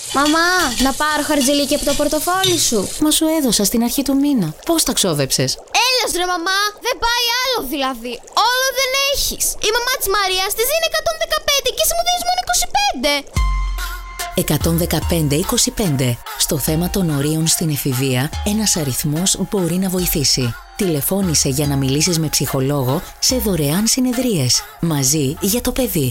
Μαμά, να πάρω χαρτζηλίκι από το πορτοφόλι σου. Μα σου έδωσα στην αρχή του μήνα. Πώς τα ξόδεψες? Έλεος ρε μαμά, δεν πάει άλλο δηλαδή. Όλο δεν έχεις. Η μαμά της Μαρίας της είναι 115 και εσύ μου δίνεις μόνο 25. 115-25. Στο θέμα των ορίων στην εφηβεία, ένας αριθμός μπορεί να βοηθήσει. Τηλεφώνησε για να μιλήσεις με ψυχολόγο σε δωρεάν συνεδρίες. Μαζί για το παιδί.